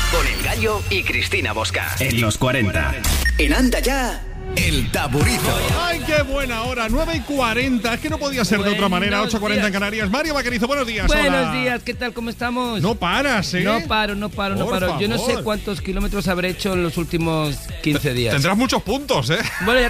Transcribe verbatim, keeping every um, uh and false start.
Con El Gallo y Cristina Bosca. En los cuarenta. En Anda Ya, El Taburito. ¡Ay, qué buena hora! nueve y cuarenta. Es que no podía ser de otra manera. ocho y cuarenta en Canarias. Mario Vaquerizo, buenos días. Buenos hola. días, ¿qué tal? ¿Cómo estamos? No paras, ¿eh? No paro, no paro, no Por paro. Yo no sé favor. cuántos kilómetros habré hecho en los últimos quince días. Tendrás muchos puntos, ¿eh? Bueno, ya